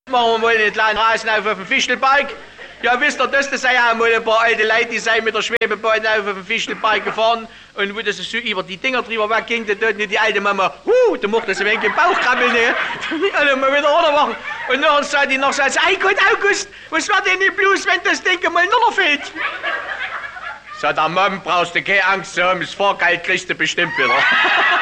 Machen wir mal einen kleinen Rasen auf dem Fischelberg. Ja, wisst ihr, das sei ja mal ein paar alte Leute, die sind mit der Schwebebahn auf dem Fischelberg gefahren. Und wo das so über die Dinger drüber wegging, da tut die alte Mama, da macht das ein wenig im Bauch krabbeln, ne? Also mal wieder runter machen. Und nachher sagt die noch so, ei Gott, August, was war denn nicht bloß, wenn das Ding mal runterfällt? Sagt der Mann, brauchst du keine Angst zu haben, das Fahrgeld kriegst du bestimmt wieder.